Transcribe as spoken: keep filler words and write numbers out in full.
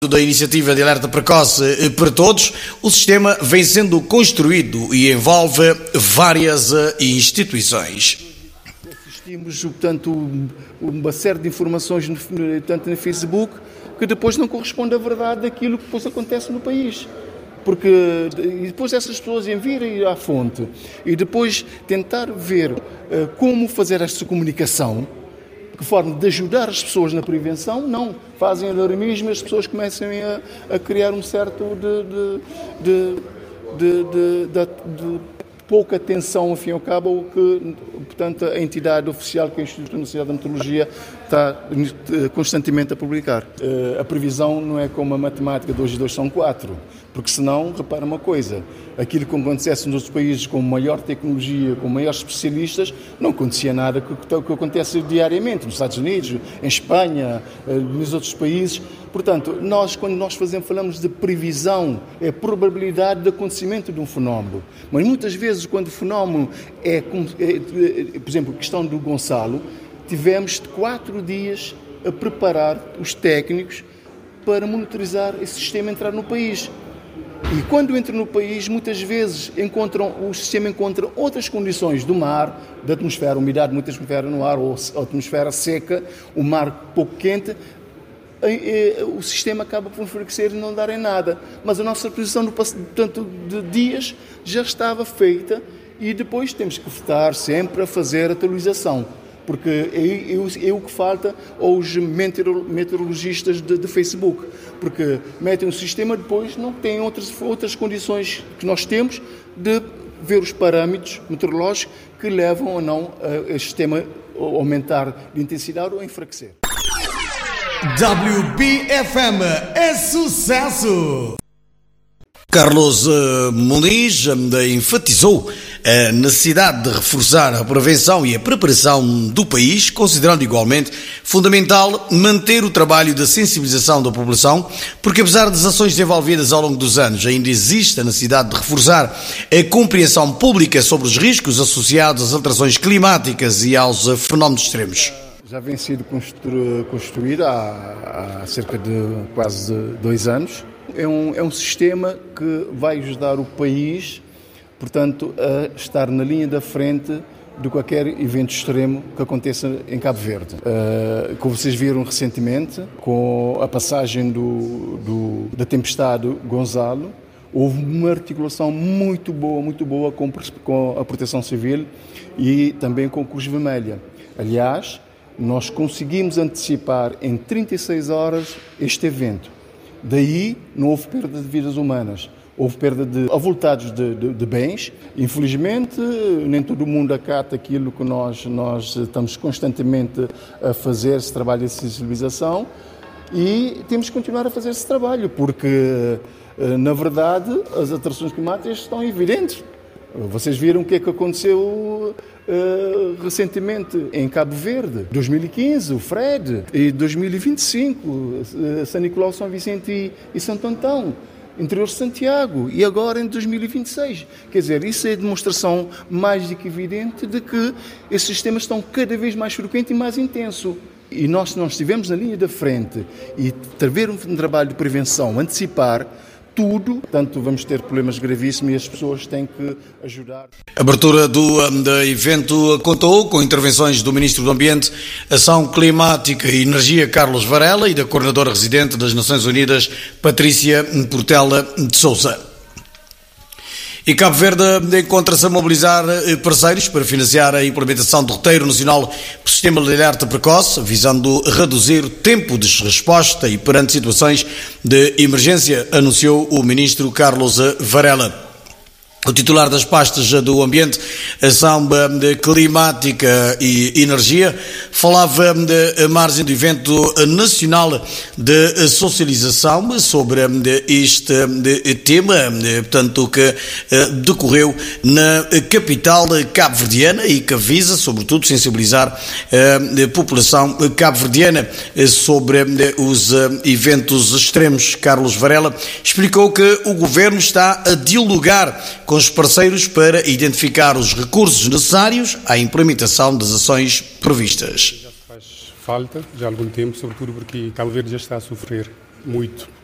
Da iniciativa de alerta precoce para todos, o sistema vem sendo construído e envolve várias instituições. Assistimos, portanto, uma série de informações, tanto no Facebook, que depois não corresponde à verdade daquilo que depois acontece no país. Porque e depois essas pessoas virem à fonte e depois tentar ver uh, como fazer esta comunicação, de forma de ajudar as pessoas na prevenção, não. Fazem alarmismo e as pessoas começam a, a criar um certo de, de, de, de, de, de pouca atenção, ao fim e ao cabo, ao que, portanto, a entidade oficial, que é o Instituto Nacional da Meteorologia, está constantemente a publicar. A previsão não é como a matemática, dois e dois são quatro, porque senão, repara uma coisa, aquilo que acontece nos outros países com maior tecnologia, com maiores especialistas, não acontecia nada que, que acontece diariamente, nos Estados Unidos, em Espanha, nos outros países. Portanto, nós, quando nós fazemos, falamos de previsão, é a probabilidade de acontecimento de um fenómeno. Mas muitas vezes, quando o fenómeno é, é por exemplo, a questão do Gonçalo, tivemos quatro dias a preparar os técnicos para monitorizar esse sistema entrar no país. E quando entra no país, muitas vezes encontram, o sistema encontra outras condições do mar, da atmosfera, umidade, muita atmosfera no ar, ou a atmosfera seca, o mar pouco quente, o sistema acaba por enfraquecer e não dar em nada. Mas a nossa previsão, no tanto de dias, já estava feita e depois temos que estar sempre a fazer a atualização. Porque é, é, é o que falta aos meteorologistas de, de Facebook. Porque metem um sistema, depois não têm outras, outras condições que nós temos de ver os parâmetros meteorológicos que levam ou não a, a sistema a aumentar de intensidade ou a enfraquecer. W B F M é sucesso! Carlos uh, Muniz uh, enfatizou a necessidade de reforçar a prevenção e a preparação do país, considerando igualmente fundamental manter o trabalho de sensibilização da população, porque apesar das ações desenvolvidas ao longo dos anos, ainda existe a necessidade de reforçar a compreensão pública sobre os riscos associados às alterações climáticas e aos uh, fenómenos extremos. Já vem sido constru- construída há, há cerca de quase dois anos. É um, é um sistema que vai ajudar o país, portanto, a estar na linha da frente de qualquer evento extremo que aconteça em Cabo Verde. Uh, como vocês viram recentemente, com a passagem do, do, da tempestade Gonçalo, houve uma articulação muito boa, muito boa com, com a Proteção Civil e também com a Cruz Vermelha. Aliás, nós conseguimos antecipar em trinta e seis horas este evento. Daí não houve perda de vidas humanas, houve perda de avultados de, de, de bens. Infelizmente, nem todo mundo acata aquilo que nós, nós estamos constantemente a fazer, esse trabalho de sensibilização, e temos que continuar a fazer esse trabalho, porque, na verdade, as alterações climáticas estão evidentes. Vocês viram o que é que aconteceu uh, recentemente em Cabo Verde, dois mil e quinze, o Fred, e dois mil e vinte e cinco, uh, São Nicolau, São Vicente e, e Santo Antão, interior de Santiago, e agora em dois mil e vinte e seis. Quer dizer, isso é a demonstração mais do que evidente de que esses sistemas estão cada vez mais frequentes e mais intensos. E nós, se nós estivermos na linha da frente e ter um trabalho de prevenção, antecipar tudo, portanto vamos ter problemas gravíssimos e as pessoas têm que ajudar. A abertura do, do evento contou com intervenções do Ministro do Ambiente, Ação Climática e Energia, Carlos Varela, e da Coordenadora Residente das Nações Unidas, Patrícia Portela de Sousa. E Cabo Verde encontra-se a mobilizar parceiros para financiar a implementação do roteiro nacional do sistema de alerta precoce, visando reduzir o tempo de resposta e perante situações de emergência, anunciou o ministro Carlos Varela. O titular das pastas do Ambiente, Ação Climática e Energia falava à margem do evento nacional de socialização sobre este tema, portanto, que decorreu na capital cabo-verdiana e que visa, sobretudo, sensibilizar a população cabo-verdiana sobre os eventos extremos. Carlos Varela explicou que o governo está a dialogar com os parceiros para identificar os recursos necessários à implementação das ações previstas. Já se faz falta, já há algum tempo, sobretudo porque Cabo Verde já está a sofrer muito